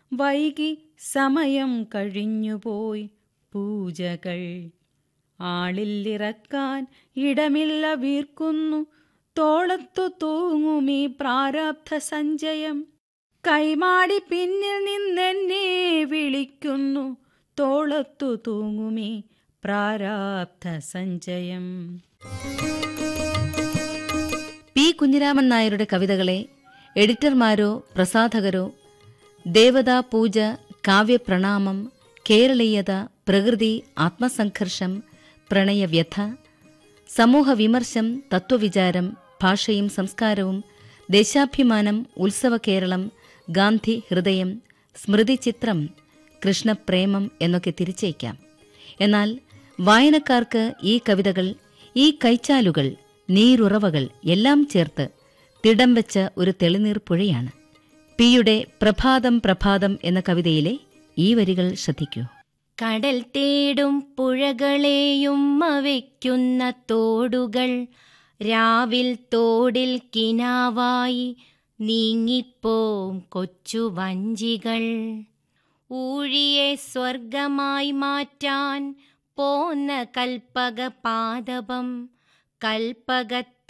വൈകി സമയം കഴിഞ്ഞുപോയി പൂജകൾ. ആളില്ലിറക്കാൻ ഇടമില്ല വീർക്കുന്നു, തോളത്തു തൂങ്ങുമീ പ്രാരാബ്ധ സഞ്ചയം. കൈമാടി പിന്നിൽ നിന്നെന്നെ വിളിക്കുന്നു, തോളത്തു തൂങ്ങുമീ പ്രാരാബ്ധ സഞ്ചയം. പി കുഞ്ഞിരാമൻ നായരുടെ കവിതകളെ എഡിറ്റർമാരോ പ്രസാധകരോ ദേവതാ പൂജ, കാവ്യപ്രണാമം, കേരളീയത, പ്രകൃതി, ആത്മസംഘർഷം, പ്രണയവ്യഥ, സമൂഹ വിമർശം, തത്വവിചാരം, ഭാഷയും സംസ്കാരവും, ദേശാഭിമാനം, ഉത്സവ കേരളം, ഗാന്ധി ഹൃദയം, സ്മൃതിചിത്രം, കൃഷ്ണപ്രേമം എന്നൊക്കെ തിരിച്ചേക്കാം. എന്നാൽ വായനക്കാർക്ക് ഈ കവിതകൾ, ഈ കൈച്ചാലുകൾ, നീരുറവകൾ എല്ലാം ചേർത്ത് തിടം വെച്ച ഒരു തെളിനീർ പുഴയാണ്. പിയുടെ പ്രഭാതം പ്രഭാതം എന്ന കവിതയിലെ ഈ വരികൾ ശ്രദ്ധിക്കൂ. കടൽ തേടും പുഴകളെയും വയ്ക്കുന്ന തോടുകൾ, രാവിൽ തോടിൽ കിനാവായി നീങ്ങിപ്പോം കൊച്ചു വഞ്ചികൾ. ഊഴിയെ സ്വർഗമായി മാറ്റാൻ പോന്ന കൽപ്പക പാദപം, കൽപ്പക